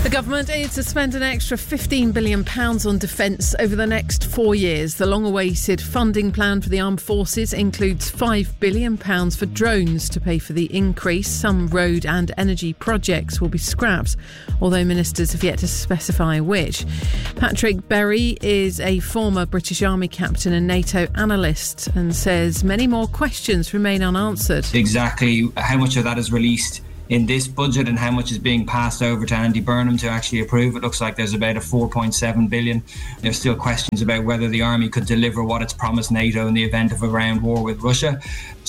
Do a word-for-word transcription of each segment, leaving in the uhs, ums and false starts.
The government aims to spend an extra fifteen billion pounds on defence over the next four years. The long-awaited funding plan for the armed forces includes five billion pounds for drones to pay for the increase. Some road and energy projects will be scrapped, although ministers have yet to specify which. Patrick Berry is a former British Army captain and NATO analyst and says many more questions remain unanswered. Exactly how much of that is released in this budget and how much is being passed over to Andy Burnham to actually approve. It looks like there's about a four point seven billion. There's still questions about whether the army could deliver what it's promised NATO in the event of a ground war with Russia.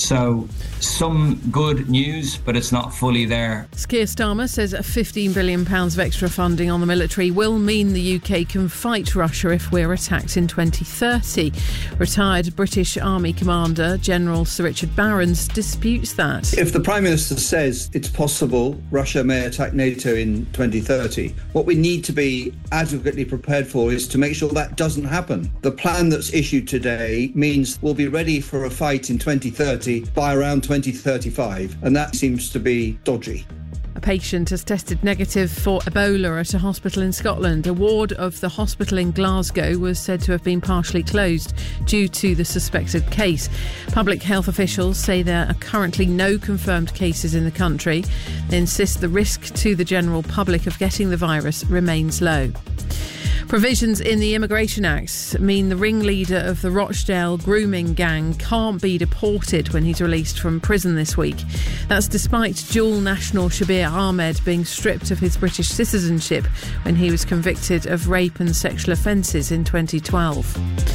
So some good news, but it's not fully there. Keir Starmer says fifteen billion pounds of extra funding on the military will mean the U K can fight Russia if we're attacked in twenty thirty. Retired British Army Commander General Sir Richard Barrons disputes that. If the Prime Minister says it's possible Russia may attack NATO in twenty thirty, what we need to be adequately prepared for is to make sure that doesn't happen. The plan that's issued today means we'll be ready for a fight in twenty thirty by around twenty thirty-five, and that seems to be dodgy. A patient has tested negative for Ebola at a hospital in Scotland. A ward of the hospital in Glasgow was said to have been partially closed due to the suspected case. Public health officials say there are currently no confirmed cases in the country. They insist the risk to the general public of getting the virus remains low. Provisions in the Immigration Act mean the ringleader of the Rochdale grooming gang can't be deported when he's released from prison this week. That's despite dual national Shabir Ahmed being stripped of his British citizenship when he was convicted of rape and sexual offences in twenty twelve.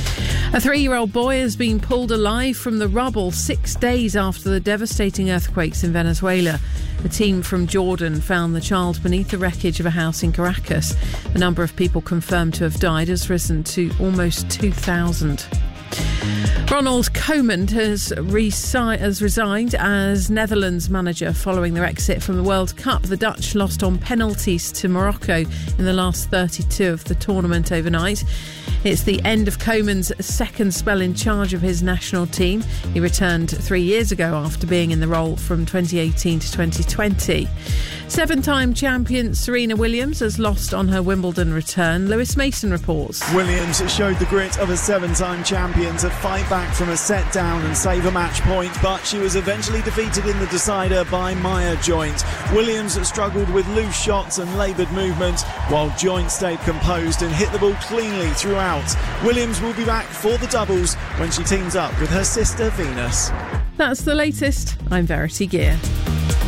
A three-year-old boy has been pulled alive from the rubble six days after the devastating earthquakes in Venezuela. A team from Jordan found the child beneath the wreckage of a house in Caracas. The number of people confirmed to have died has risen to almost two thousand. Ronald Koeman has, resi- has resigned as Netherlands manager following their exit from the World Cup. The Dutch lost on penalties to Morocco in the last thirty-two of the tournament overnight. It's the end of Koeman's second spell in charge of his national team. He returned three years ago after being in the role from twenty eighteen to twenty twenty. Seven-time champion Serena Williams has lost on her Wimbledon return. Lewis Mason reports. Williams showed the grit of a seven-time champion to fight back from a set down and save a match point, but she was eventually defeated in the decider by Maya Joint. Williams struggled with loose shots and laboured movement, while Joint stayed composed and hit the ball cleanly throughout. Williams will be back for the doubles when she teams up with her sister Venus. That's the latest. I'm Verity Gear.